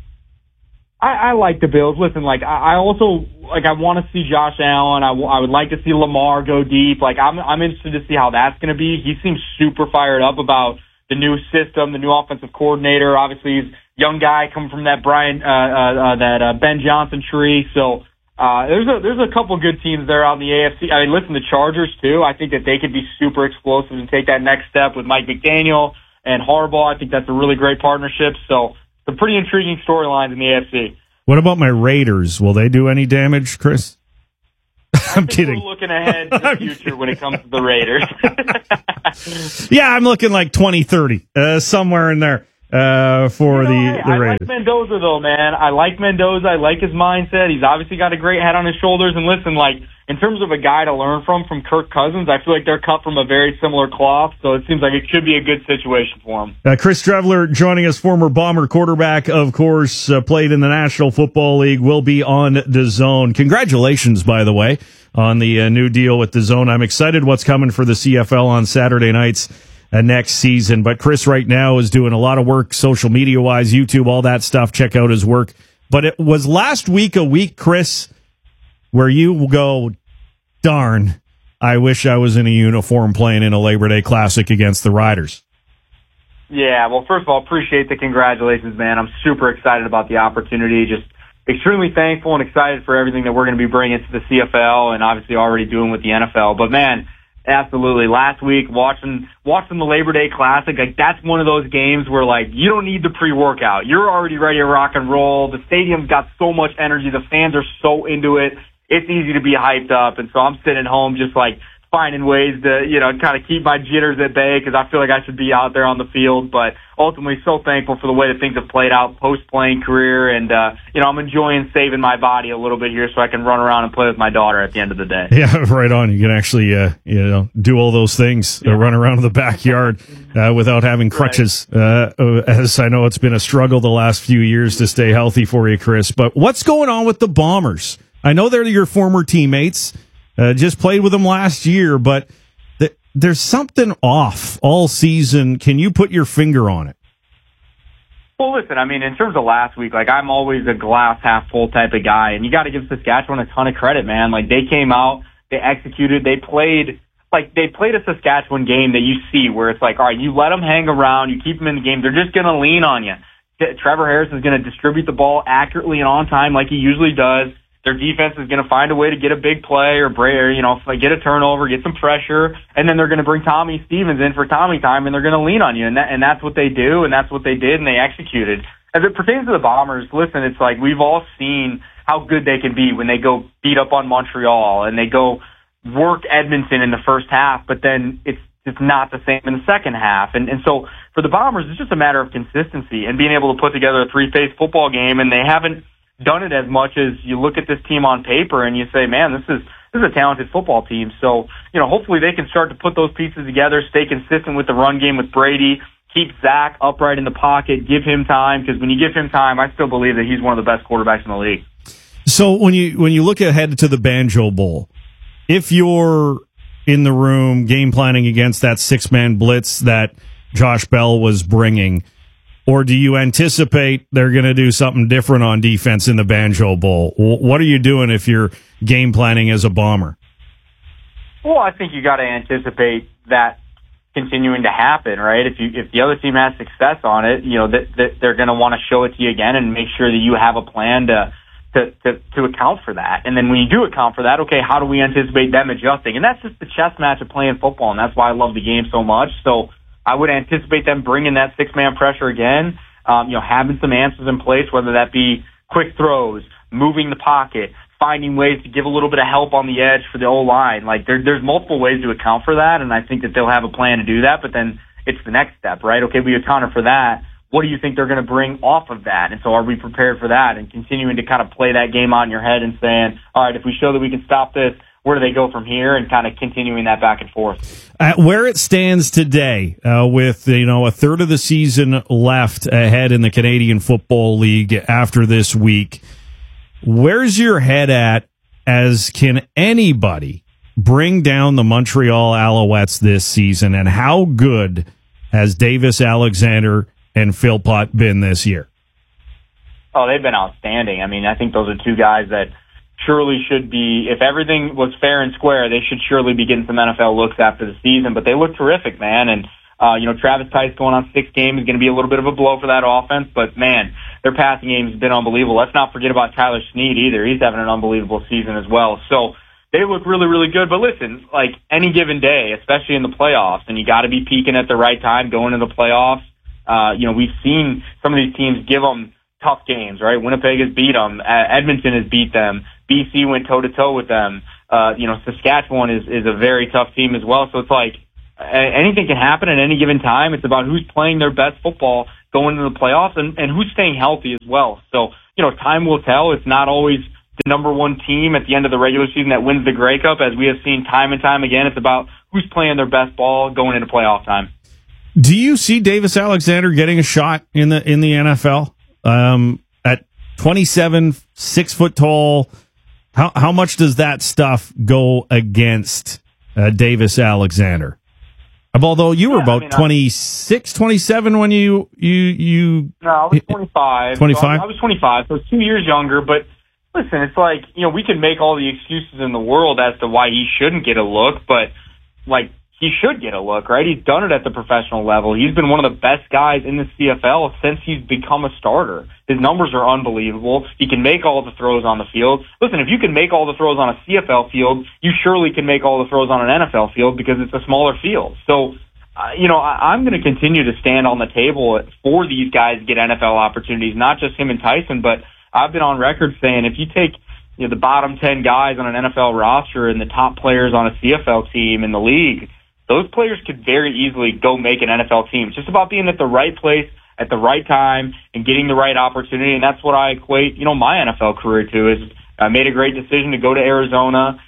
I like the Bills. Listen, like, I also, like, I want to see Josh Allen. I would like to see Lamar go deep. Like, I'm interested to see how that's going to be. He seems super fired up about the new system, the new offensive coordinator. Obviously, he's a young guy coming from that Ben Johnson tree. So, there's a couple good teams there out in the AFC. I mean, listen, the Chargers too. I think that they could be super explosive and take that next step with Mike McDaniel and Harbaugh. I think that's a really great partnership. So, some pretty intriguing storylines in the AFC. What about my Raiders? Will they do any damage, Chris? I'm kidding. We're looking ahead to the future when it comes to the Raiders. Yeah, I'm looking like 2030, somewhere in there for the Raiders. I like Mendoza, though, man. I like Mendoza. I like his mindset. He's obviously got a great head on his shoulders. And listen, like, in terms of a guy to learn from Kirk Cousins, I feel like they're cut from a very similar cloth, so it seems like it should be a good situation for him. Chris Streveler joining us, former Bomber quarterback, of course, played in the National Football League, will be on DAZN. Congratulations, by the way, on the new deal with DAZN. I'm excited what's coming for the CFL on Saturday nights next season. But Chris right now is doing a lot of work social media-wise, YouTube, all that stuff. Check out his work. But it was last week, Chris, where you go, darn, I wish I was in a uniform playing in a Labor Day Classic against the Riders. Yeah, well, first of all, appreciate the congratulations, man. I'm super excited about the opportunity. Just extremely thankful and excited for everything that we're going to be bringing to the CFL and obviously already doing with the NFL. But, man, absolutely. Last week, watching the Labor Day Classic, like, that's one of those games where, like, you don't need the pre-workout. You're already ready to rock and roll. The stadium's got so much energy. The fans are so into it. It's easy to be hyped up. And so I'm sitting home just, like, finding ways to, kind of keep my jitters at bay because I feel like I should be out there on the field. But ultimately, so thankful for the way that things have played out post-playing career. And, I'm enjoying saving my body a little bit here so I can run around and play with my daughter at the end of the day. Yeah, right on. You can actually, do all those things, run around in the backyard without having crutches. As I know it's been a struggle the last few years to stay healthy for you, Chris. But what's going on with the Bombers? I know they're your former teammates. Just played with them last year, but there's something off all season. Can you put your finger on it? Well, listen, I mean, in terms of last week, like, I'm always a glass half full type of guy, and you got to give Saskatchewan a ton of credit, man. Like, they came out, they executed, they played a Saskatchewan game that you see where it's like, all right, you let them hang around, you keep them in the game, they're just going to lean on you. Trevor Harris is going to distribute the ball accurately and on time like he usually does. Their defense is going to find a way to get a big play or get a turnover, get some pressure, and then they're going to bring Tommy Stevens in for Tommy time, and they're going to lean on you. And that's what they do, and that's what they did, and they executed. As it pertains to the Bombers, listen, it's like we've all seen how good they can be when they go beat up on Montreal and they go work Edmonton in the first half, but then it's not the same in the second half. And so for the Bombers, it's just a matter of consistency and being able to put together a three-phase football game, and they haven't done it as much as you look at this team on paper and you say, man, this is a talented football team. So, hopefully they can start to put those pieces together, stay consistent with the run game with Brady, keep Zach upright in the pocket, give him time, because when you give him time, I still believe that he's one of the best quarterbacks in the league. So when you look ahead to the Banjo Bowl, if you're in the room game planning against that 6-man blitz that Josh Bell was bringing, or do you anticipate they're going to do something different on defense in the Banjo Bowl? What are you doing if you're game planning as a Bomber? Well, I think you got to anticipate that continuing to happen, right? If the other team has success on it, that they're going to want to show it to you again and make sure that you have a plan to account for that. And then when you do account for that, okay, how do we anticipate them adjusting? And that's just the chess match of playing football, and that's why I love the game so much. So I would anticipate them bringing that 6-man pressure again, having some answers in place, whether that be quick throws, moving the pocket, finding ways to give a little bit of help on the edge for the O-line. Like, there's multiple ways to account for that, and I think that they'll have a plan to do that, but then it's the next step, right? Okay, we accounted for that. what do you think they're going to bring off of that? And so are we prepared for that? And continuing to kind of play that game out in your head and saying, all right, if we show that we can stop this, where do they go from here? And kind of continuing that back and forth. Where it stands today, with a third of the season left ahead in the Canadian Football League after this week, where's your head at as can anybody bring down the Montreal Alouettes this season, and how good has Davis Alexander and Philpott been this year? Oh, they've been outstanding. I mean, I think those are two guys that surely should be, if everything was fair and square, they should surely be getting some NFL looks after the season. But they look terrific, man. And, Travis Tice going on 6 games is going to be a little bit of a blow for that offense. But, man, their passing game has been unbelievable. Let's not forget about Tyler Snead either. He's having an unbelievable season as well. So they look really, really good. But listen, like any given day, especially in the playoffs, and you got to be peaking at the right time going into the playoffs. We've seen some of these teams give them tough games, right? Winnipeg has beat them. Edmonton has beat them. BC went toe-to-toe with them. Saskatchewan is a very tough team as well. So it's like anything can happen at any given time. It's about who's playing their best football going into the playoffs and who's staying healthy as well. So, time will tell. It's not always the number one team at the end of the regular season that wins the Grey Cup, as we have seen time and time again. It's about who's playing their best ball going into playoff time. Do you see Davis Alexander getting a shot in the NFL? At 27, 6 foot tall, how much does that stuff go against Davis Alexander? Although you were about 26, 27 when you No, I was 25. 25? So I was 25, so 2 years younger. But listen, it's like, we can make all the excuses in the world as to why he shouldn't get a look, but he should get a look, right? He's done it at the professional level. He's been one of the best guys in the CFL since he's become a starter. His numbers are unbelievable. He can make all the throws on the field. Listen, if you can make all the throws on a CFL field, you surely can make all the throws on an NFL field because it's a smaller field. So, I'm going to continue to stand on the table for these guys to get NFL opportunities, not just him and Tyson, but I've been on record saying if you take the bottom 10 guys on an NFL roster and the top players on a CFL team in the league, those players could very easily go make an NFL team. It's just about being at the right place at the right time and getting the right opportunity, and that's what I equate, my NFL career to. Is I made a great decision to go to Arizona.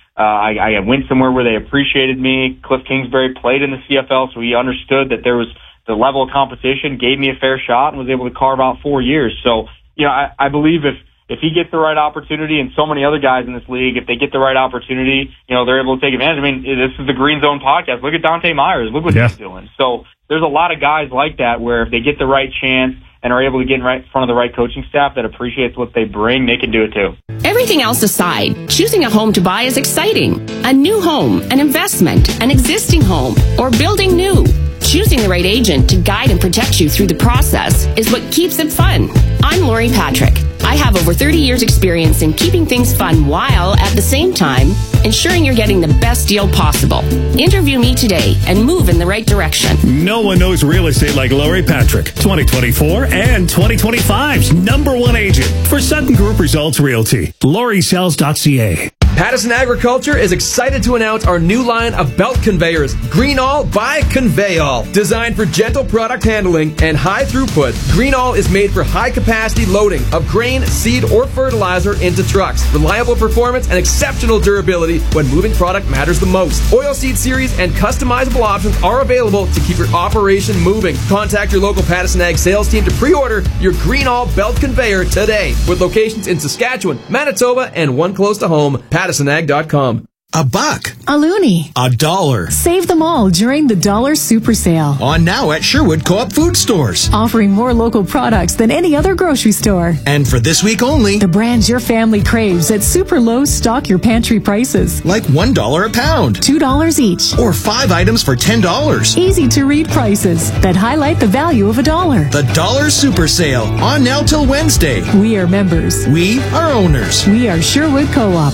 I went somewhere where they appreciated me. Cliff Kingsbury played in the CFL, so he understood that there was the level of competition, gave me a fair shot, and was able to carve out 4 years. So, I believe if he gets the right opportunity, and so many other guys in this league, if they get the right opportunity, they're able to take advantage. I mean, this is the Green Zone podcast. Look at Dante Myers. Look what he's doing. So there's a lot of guys like that where if they get the right chance and are able to get in front of the right coaching staff that appreciates what they bring, they can do it too. Everything else aside, choosing a home to buy is exciting. A new home, an investment, an existing home, or building new. Choosing the right agent to guide and protect you through the process is what keeps it fun. I'm Lori Patrick. I have over 30 years experience in keeping things fun while, at the same time, ensuring you're getting the best deal possible. Interview me today and move in the right direction. No one knows real estate like Lori Patrick, 2024 and 2025's #1 agent for Sutton Group Results Realty. LoriSells.ca. Pattison Agriculture is excited to announce our new line of belt conveyors, Greenall by Conveyall. Designed for gentle product handling and high throughput, Greenall is made for high capacity loading of grain, seed, or fertilizer into trucks. Reliable performance and exceptional durability when moving product matters the most. Oilseed series and customizable options are available to keep your operation moving. Contact your local Pattison Ag sales team to pre-order your Greenall belt conveyor today. With locations in Saskatchewan, Manitoba, and one close to home, PattisonAg.com. $1, a loonie, $1. Save them all during the Dollar Super Sale. On now at Sherwood Co-op Food Stores. Offering more local products than any other grocery store. And for this week only, the brands your family craves at super low stock your pantry prices. Like $1 a pound. $2 each. Or 5 items for $10. Easy to read prices that highlight the value of $1. The Dollar Super Sale. On now till Wednesday. We are members. We are owners. We are Sherwood Co-op.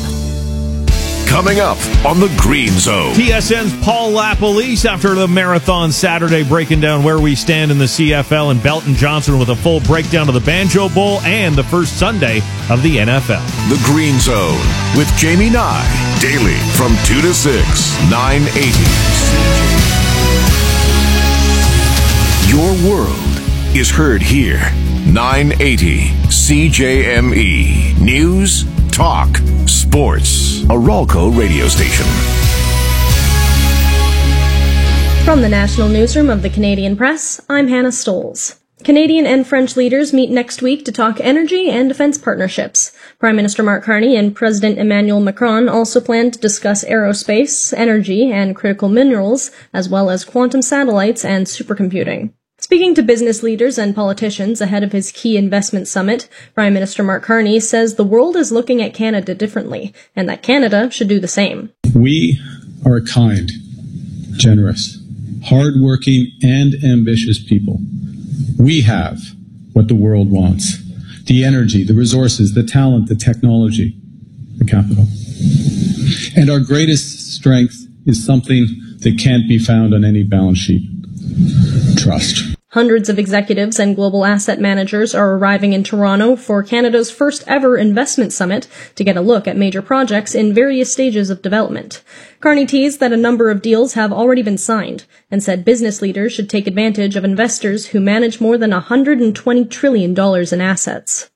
Coming up on the Green Zone. TSN's Paul LaPolice after the Marathon Saturday, breaking down where we stand in the CFL, and Belton Johnson with a full breakdown of the Banjo Bowl and the first Sunday of the NFL. The Green Zone with Jamie Nye. Daily from 2 to 6, 980. Your world is heard here. 980 CJME. News, talk, sports. A Ralco radio station. From the National Newsroom of the Canadian Press, I'm Hannah Stoles. Canadian and French leaders meet next week to talk energy and defense partnerships. Prime Minister Mark Carney and President Emmanuel Macron also plan to discuss aerospace, energy, and critical minerals, as well as quantum satellites and supercomputing. Speaking to business leaders and politicians ahead of his key investment summit, Prime Minister Mark Carney says the world is looking at Canada differently, and that Canada should do the same. We are a kind, generous, hard-working, and ambitious people. We have what the world wants: the energy, the resources, the talent, the technology, the capital. And our greatest strength is something that can't be found on any balance sheet: trust. Hundreds of executives and global asset managers are arriving in Toronto for Canada's first ever investment summit to get a look at major projects in various stages of development. Carney teased that a number of deals have already been signed and said business leaders should take advantage of investors who manage more than $120 trillion in assets.